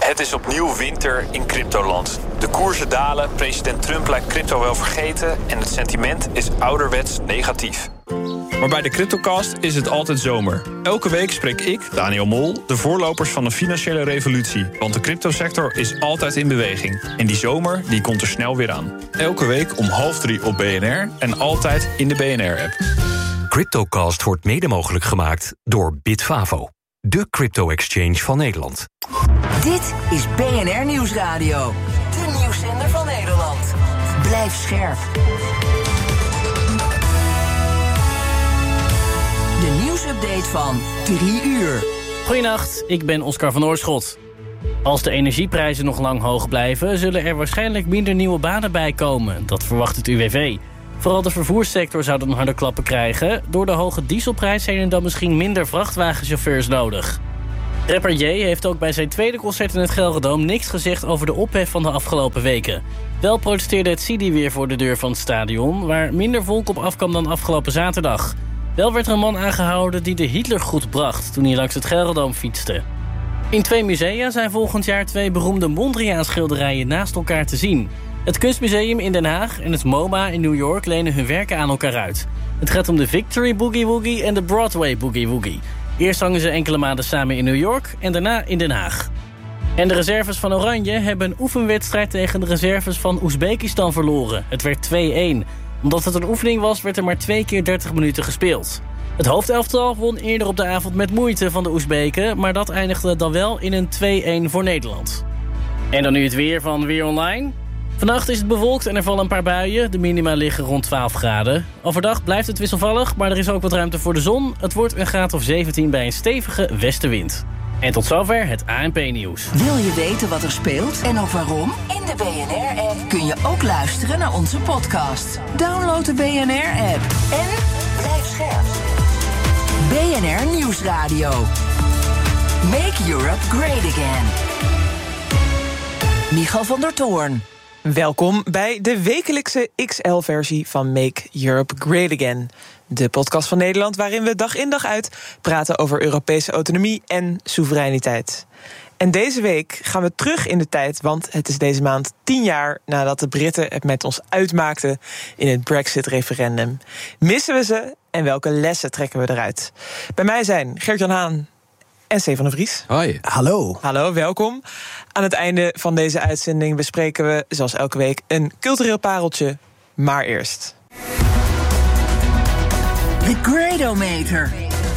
Het is opnieuw winter in cryptoland. De koersen dalen, president Trump lijkt crypto wel vergeten en het sentiment is ouderwets negatief. Maar bij de CryptoCast is het altijd zomer. Elke week spreek ik, Daniel Mol, de voorlopers van een financiële revolutie. Want de cryptosector is altijd in beweging. En die zomer die komt er snel weer aan. Elke week om 2:30 op BNR en altijd in de BNR-app. CryptoCast wordt mede mogelijk gemaakt door Bitfavo, de crypto-exchange van Nederland. Dit is BNR Nieuwsradio, de nieuwszender van Nederland. Blijf scherp. De nieuwsupdate van 3 uur. Goedenacht, ik ben Oscar van Oorschot. Als de energieprijzen nog lang hoog blijven, zullen er waarschijnlijk minder nieuwe banen bij komen. Dat verwacht het UWV. Vooral de vervoerssector zou dan harde klappen krijgen. Door de hoge dieselprijs zijn er dan misschien minder vrachtwagenchauffeurs nodig. Rapper J heeft ook bij zijn tweede concert in het Gelredome niks gezegd over de ophef van de afgelopen weken. Wel protesteerde het Sidi weer voor de deur van het stadion, waar minder volk op afkwam dan afgelopen zaterdag. Wel werd er een man aangehouden die de Hitlergroet bracht toen hij langs het Gelredome fietste. In 2 musea zijn volgend jaar 2 beroemde Mondriaan-schilderijen naast elkaar te zien. Het Kunstmuseum in Den Haag en het MoMA in New York lenen hun werken aan elkaar uit. Het gaat om de Victory Boogie Woogie en de Broadway Boogie Woogie. Eerst hangen ze enkele maanden samen in New York en daarna in Den Haag. En de reserves van Oranje hebben een oefenwedstrijd tegen de reserves van Oezbekistan verloren. Het werd 2-1. Omdat het een oefening was, werd er maar 2 keer 30 minuten gespeeld. Het hoofdelftal won eerder op de avond met moeite van de Oezbeken, maar dat eindigde dan wel in een 2-1 voor Nederland. En dan nu het weer van Weer Online. Vannacht is het bewolkt en er vallen een paar buien. De minima liggen rond 12 graden. Overdag blijft het wisselvallig, maar er is ook wat ruimte voor de zon. Het wordt een graad of 17 bij een stevige westenwind. En tot zover het ANP-nieuws. Wil je weten wat er speelt en ook waarom? In de BNR-app kun je ook luisteren naar onze podcast. Download de BNR-app en blijf scherp. BNR Nieuwsradio. Make Europe great again. Michal van der Toorn. Welkom bij de wekelijkse XL-versie van Make Europe Great Again. De podcast van Nederland waarin we dag in dag uit praten over Europese autonomie en soevereiniteit. En deze week gaan we terug in de tijd, want het is deze maand 10 jaar nadat de Britten het met ons uitmaakten in het Brexit-referendum. Missen we ze en welke lessen trekken we eruit? Bij mij zijn Gert-Jan Haan en Stefan de Vries. Hoi. Hallo. Hallo, welkom. Aan het einde van deze uitzending bespreken we, zoals elke week, een cultureel pareltje. Maar eerst. The Gradometer.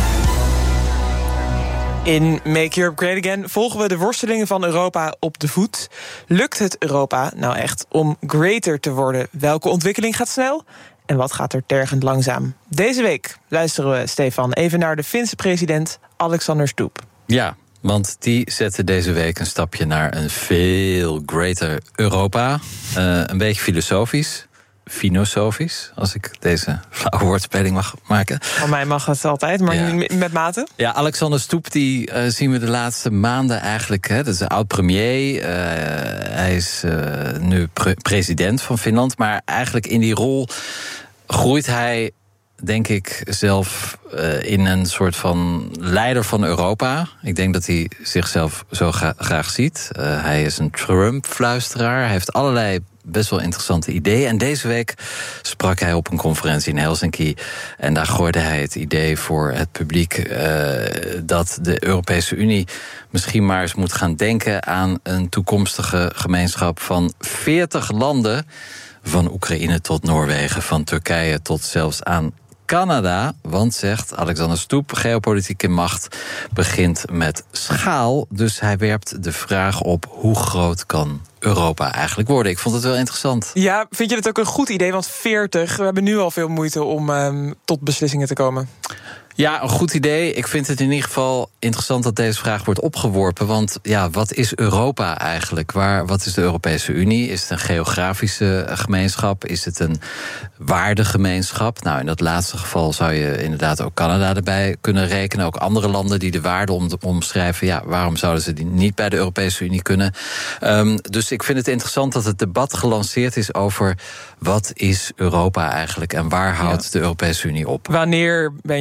In Make Europe Great Again volgen we de worstelingen van Europa op de voet. Lukt het Europa nou echt om greater te worden? Welke ontwikkeling gaat snel? En wat gaat er tergend langzaam? Deze week luisteren we, Stefan, even naar de Finse president Alexander Stubb. Ja, want die zette deze week een stapje naar een veel greater Europa. Een beetje filosofisch, als ik deze flauwe woordspeling mag maken. Van mij mag het altijd, maar niet met mate. Ja, Alexander Stubb, die zien we de laatste maanden eigenlijk. Dat is een oud-premier. Hij is nu president van Finland. Maar eigenlijk in die rol groeit hij, denk ik, zelf in een soort van leider van Europa. Ik denk dat hij zichzelf zo graag ziet. Hij is een Trump-fluisteraar. Hij heeft allerlei best wel interessante ideeën. En deze week sprak hij op een conferentie in Helsinki. En daar gooide hij het idee voor het publiek dat de Europese Unie misschien maar eens moet gaan denken aan een toekomstige gemeenschap van 40 landen. Van Oekraïne tot Noorwegen, van Turkije tot zelfs aan Canada. Want, zegt Alexander Stubb, geopolitieke macht begint met schaal. Dus hij werpt de vraag op: hoe groot kan Europa eigenlijk worden? Ik vond het wel interessant. Ja, vind je het ook een goed idee? Want 40, we hebben nu al veel moeite om tot beslissingen te komen. Ja, een goed idee. Ik vind het in ieder geval interessant dat deze vraag wordt opgeworpen. Want ja, wat is Europa eigenlijk? Wat is de Europese Unie? Is het een geografische gemeenschap? Is het een waardegemeenschap? Nou, in dat laatste geval zou je inderdaad ook Canada erbij kunnen rekenen. Ook andere landen die de waarden omschrijven. Ja, waarom zouden ze die niet bij de Europese Unie kunnen? Dus ik vind het interessant dat het debat gelanceerd is over wat is Europa eigenlijk en waar houdt de Europese Unie op? Wanneer ben je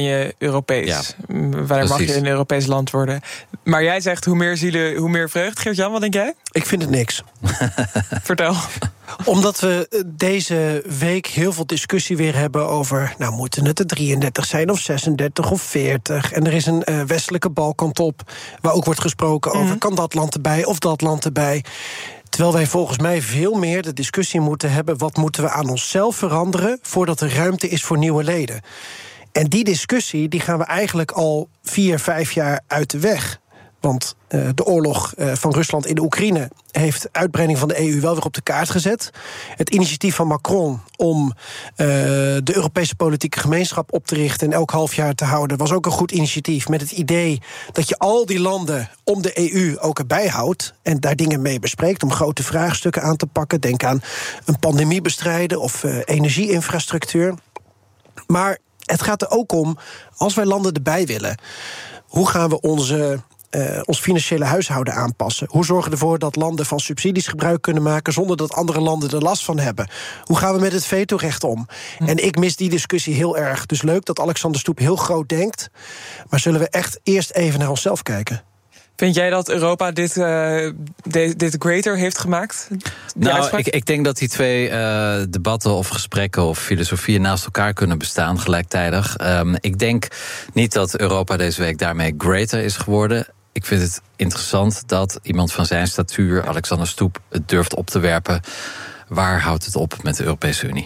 Europees. Ja, Wanneer mag je een Europees land worden? Maar jij zegt hoe meer zielen, hoe meer vreugd. Geert-Jan, wat denk jij? Ik vind het niks. Vertel. Omdat we deze week heel veel discussie weer hebben over... nou, moeten het er 33 zijn of 36 of 40? En er is een westelijke Balkantop waar ook wordt gesproken over... kan dat land erbij of dat land erbij? Terwijl wij volgens mij veel meer de discussie moeten hebben... wat moeten we aan onszelf veranderen voordat er ruimte is voor nieuwe leden? En die discussie die gaan we eigenlijk al 4-5 jaar uit de weg. Want de oorlog van Rusland in de Oekraïne heeft uitbreiding van de EU wel weer op de kaart gezet. Het initiatief van Macron om de Europese politieke gemeenschap op te richten en elk half jaar te houden, was ook een goed initiatief. Met het idee dat je al die landen om de EU ook erbij houdt en daar dingen mee bespreekt om grote vraagstukken aan te pakken. Denk aan een pandemie bestrijden of energieinfrastructuur. Maar het gaat er ook om, als wij landen erbij willen, hoe gaan we ons financiële huishouden aanpassen? Hoe zorgen we ervoor dat landen van subsidies gebruik kunnen maken zonder dat andere landen er last van hebben? Hoe gaan we met het vetorecht om? En ik mis die discussie heel erg. Dus leuk dat Alexander Stoep heel groot denkt. Maar zullen we echt eerst even naar onszelf kijken? Vind jij dat Europa dit greater heeft gemaakt? Nou, ik denk dat die twee debatten of gesprekken of filosofieën naast elkaar kunnen bestaan gelijktijdig. Ik denk niet dat Europa deze week daarmee greater is geworden. Ik vind het interessant dat iemand van zijn statuur, Alexander Stoep, het durft op te werpen. Waar houdt het op met de Europese Unie?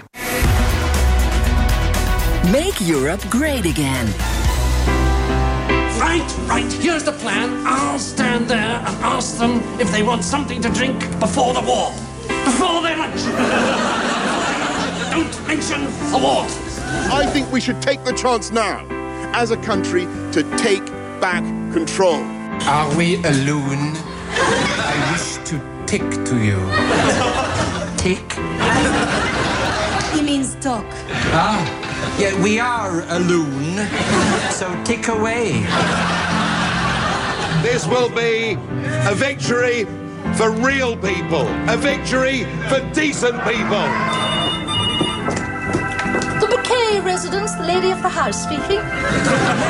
Make Europe great again. Right, here's the plan. I'll stand there and ask them if they want something to drink before the war. Before their lunch. Don't mention the war. I think we should take the chance now, as a country, to take back control. Are we alone? I wish to tick to you. Tick? He means talk. Ah, yeah, we are alone. So tick away. This will be a victory for real people. A victory for decent people. The Bouquet residence, the lady of the house speaking.